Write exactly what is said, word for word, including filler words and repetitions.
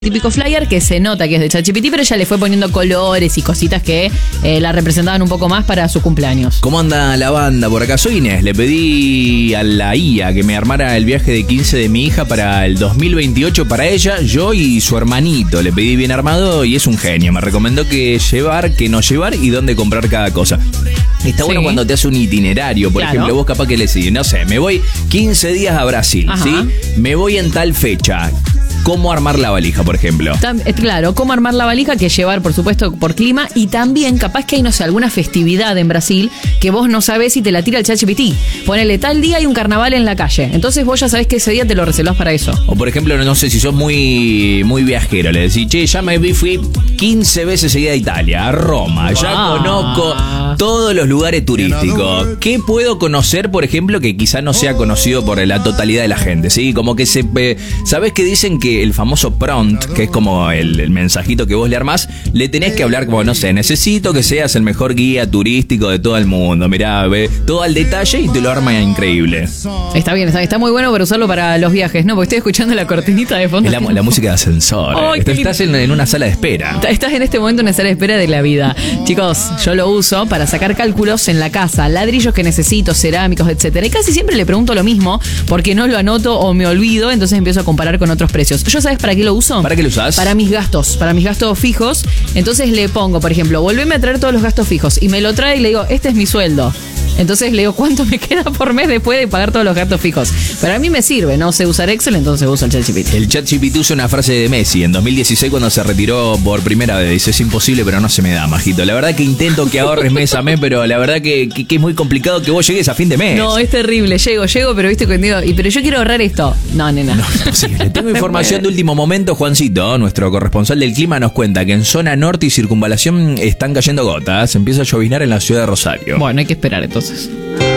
Típico flyer que se nota que es de ChatGPT, pero ella le fue poniendo colores y cositas que eh, la representaban un poco más para su cumpleaños. ¿Cómo anda la banda? Por acá soy Inés. Le pedí a la I A que me armara el viaje de quince de mi hija para el dos mil veintiocho para ella, yo y su hermanito. Le pedí bien armado y es un genio. Me recomendó que llevar, que no llevar y dónde comprar cada cosa. Está bueno sí. Cuando te hace un itinerario. Por claro. ejemplo, vos capaz que le decís, no sé, me voy quince días a Brasil, Ajá. ¿sí? Me voy en tal fecha. ¿Cómo armar la valija, por ejemplo? Claro, cómo armar la valija, que llevar, por supuesto, por clima. Y también, capaz que hay, no sé, alguna festividad en Brasil que vos no sabés si te la tira el ChatGPT. Ponele, tal día hay un carnaval en la calle. Entonces vos ya sabés que ese día te lo reservás para eso. O, por ejemplo, no sé, si sos muy, muy viajero, le decís, che, ya me fui quince veces seguida a Italia, a Roma. Ya ah. conozco todos los lugares turísticos. ¿Qué puedo conocer, por ejemplo, que quizá no sea conocido por la totalidad de la gente? ¿Sí? Como que se... Eh, ¿sabés que dicen que el famoso prompt, que es como el, el mensajito que vos le armás, le tenés que hablar como, no sé, necesito que seas el mejor guía turístico de todo el mundo, mirá, ve todo al detalle y te lo arma increíble. Está bien, está, está muy bueno para usarlo para los viajes, ¿no? Porque estoy escuchando la cortinita de fondo. La, la música de ascensor. Oh, estás estás en, en una sala de espera. Estás en este momento en una sala de espera de la vida. Chicos, yo lo uso para sacar cálculos en la casa, ladrillos que necesito, cerámicos, etcétera. Y casi siempre le pregunto lo mismo, porque no lo anoto o me olvido, entonces empiezo a comparar con otros precios. ¿Yo sabes para qué lo uso? ¿Para qué lo usás? Para mis gastos, para mis gastos fijos. Entonces le pongo, por ejemplo, volveme a traer todos los gastos fijos. Y me lo trae y le digo, este es mi sueldo. Entonces le digo, ¿cuánto me queda por mes después de pagar todos los gastos fijos? Pero a mí me sirve, no sé usar Excel, entonces uso el ChatGPT. El ChatGPT usa una frase de Messi en dos mil dieciséis cuando se retiró por primera vez. Dice, es imposible, pero no se me da, majito. La verdad que intento que ahorres mes a mes, pero la verdad que, que, que es muy complicado que vos llegues a fin de mes. No, es terrible. Llego, llego, pero viste cuando digo, y pero yo quiero ahorrar esto. No, nena. No, es posible. Tengo información de último momento. Juancito, nuestro corresponsal del clima, nos cuenta que en zona norte y circunvalación están cayendo gotas. Empieza a lloviznar en la ciudad de Rosario. Bueno, hay que esperar entonces.